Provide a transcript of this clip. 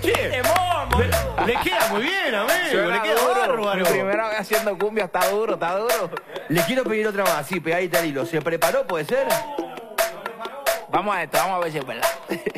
Che, le queda muy bien, amigo. Suena Le queda duro. bárbaro. Mi primera vez haciendo cumbia, está duro, está duro. Le quiero pedir otra más, sí, pegadita al hilo. ¿Se preparó, puede ser? Vamos a esto, vamos a ver si es verdad.